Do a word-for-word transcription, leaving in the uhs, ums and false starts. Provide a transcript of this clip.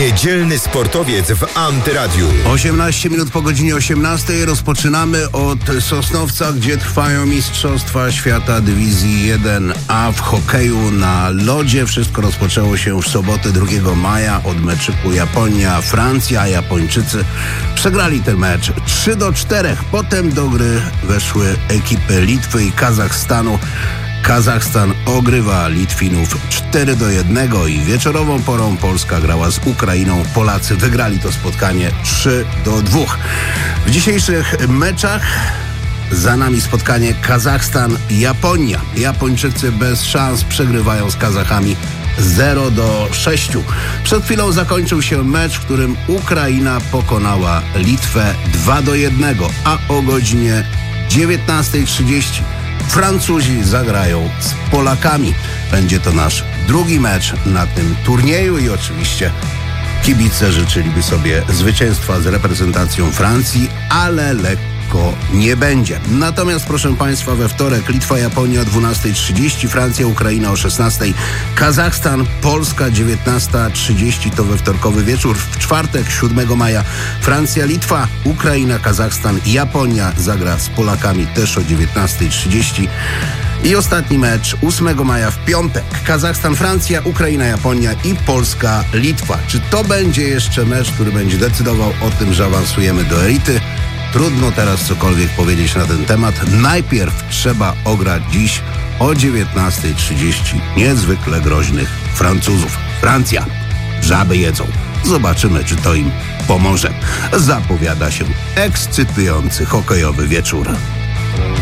Niedzielny sportowiec w Antyradiu. osiemnaście minut po godzinie osiemnastej rozpoczynamy od Sosnowca, gdzie trwają Mistrzostwa Świata Dywizji jeden A w hokeju na lodzie. Wszystko rozpoczęło się w sobotę drugiego maja od meczyku Japonia-Francja. Japończycy przegrali ten mecz trzy do czterech. Potem do gry weszły ekipy Litwy i Kazachstanu. Kazachstan ogrywa Litwinów cztery do jednego i wieczorową porą Polska grała z Ukrainą. Polacy wygrali to spotkanie trzy do dwóch. W dzisiejszych meczach za nami spotkanie Kazachstan-Japonia. Japończycy bez szans przegrywają z Kazachami zero do sześciu. Przed chwilą zakończył się mecz, w którym Ukraina pokonała Litwę dwa do jednego, a o godzinie dziewiętnasta trzydzieści Francuzi zagrają z Polakami. Będzie to nasz drugi mecz na tym turnieju i oczywiście kibice życzyliby sobie zwycięstwa z reprezentacją Francji, ale lekko nie będzie. Natomiast proszę Państwa, we wtorek Litwa-Japonia o dwunasta trzydzieści, Francja-Ukraina o szesnasta, Kazachstan-Polska dziewiętnasta trzydzieści, to we wtorkowy wieczór. W czwartek siódmego maja Francja-Litwa, Ukraina-Kazachstan, Japonia zagra z Polakami też o dziewiętnasta trzydzieści. I ostatni mecz ósmego maja w piątek. Kazachstan, Francja, Ukraina, Japonia i Polska, Litwa. Czy to będzie jeszcze mecz, który będzie decydował o tym, że awansujemy do elity? Trudno teraz cokolwiek powiedzieć na ten temat. Najpierw trzeba ograć dziś o dziewiętnasta trzydzieści niezwykle groźnych Francuzów. Francja, żaby jedzą. Zobaczymy, czy to im pomoże. Zapowiada się ekscytujący hokejowy wieczór.